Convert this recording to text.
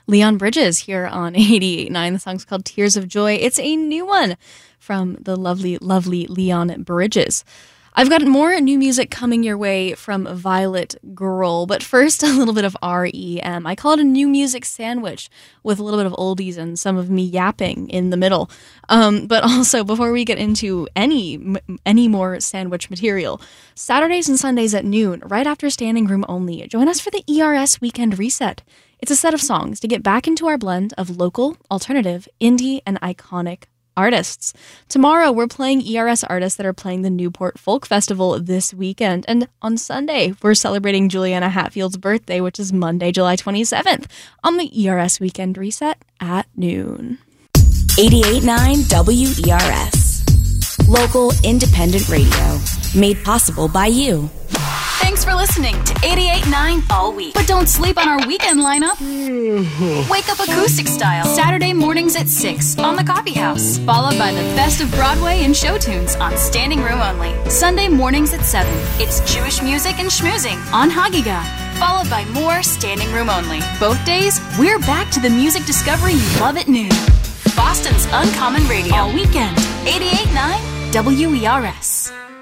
Leon Bridges here on 88.9. The song's called Tears of Joy. It's a new one from the lovely, lovely Leon Bridges. I've got more new music coming your way from Violet Girl, but first a little bit of REM. I call it a new music sandwich with a little bit of oldies and some of me yapping in the middle. But also, before we get into any more sandwich material, Saturdays and Sundays at noon, right after Standing Room Only, join us for the ERS Weekend Reset. It's a set of songs to get back into our blend of local, alternative, indie, and iconic artists. Tomorrow, we're playing ERS artists that are playing the Newport Folk Festival this weekend. And on Sunday, we're celebrating Juliana Hatfield's birthday, which is Monday, July 27th, on the ERS Weekend Reset at noon. 88.9 WERS. Local independent radio. Made possible by you. Thanks for listening to 88.9 all week. But don't sleep on our weekend lineup. Wake up acoustic style. Saturday mornings at 6 on The Coffee House. Followed by the best of Broadway and show tunes on Standing Room Only. Sunday mornings at 7. It's Jewish music and schmoozing on Hagiga. Followed by more Standing Room Only. Both days, we're back to the music discovery you love at noon. Boston's Uncommon Radio. All weekend. 88.9 WERS.